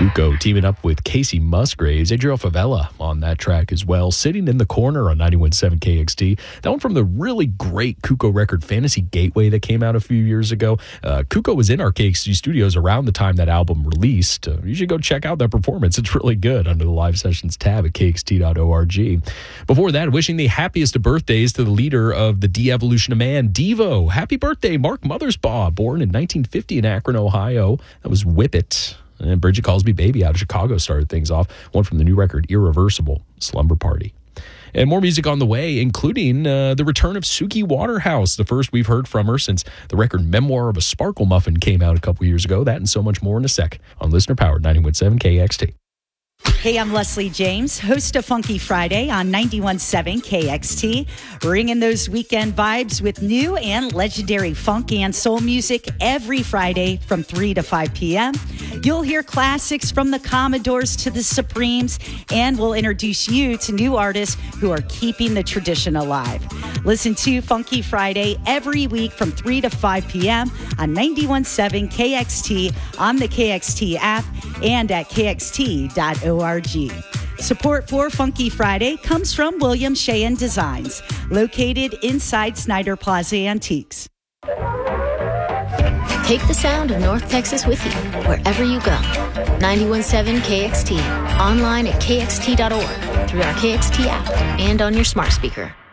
Cuco teaming up with Casey Musgraves, Adriel Favela on that track as well. Sitting in the Corner on 91.7 KXT. That one from the really great Cuco record Fantasy Gateway that came out a few years ago. Cuco was in our KXT studios around the time that album released. You should go check out that performance. It's really good under the live sessions tab at kxt.org. Before that, wishing the happiest of birthdays to the leader of the de-evolution of man, Devo. Happy birthday, Mark Mothersbaugh, born in 1950 in Akron, Ohio. That was Whip It. And Bridget Calls Me Baby out of Chicago started things off. One from the new record, Irreversible, Slumber Party. And more music on the way, including the return of Suki Waterhouse, the first we've heard from her since the record Memoir of a Sparkle Muffin came out a couple years ago. That and so much more in a sec on Listener Powered 91.7 KXT. Hey, I'm Leslie James, host of Funky Friday on 91.7 KXT, bringing those weekend vibes with new and legendary funk and soul music every Friday from 3 to 5 p.m. You'll hear classics from the Commodores to the Supremes, and we'll introduce you to new artists who are keeping the tradition alive. Listen to Funky Friday every week from 3 to 5 p.m. on 91.7 KXT, on the KXT app, and at kxt.org. Support for Funky Friday comes from William Sheehan Designs, located inside Snyder Plaza Antiques. Take the sound of North Texas with you wherever you go. 91.7 KXT, online at kxt.org, through our KXT app, and on your smart speaker.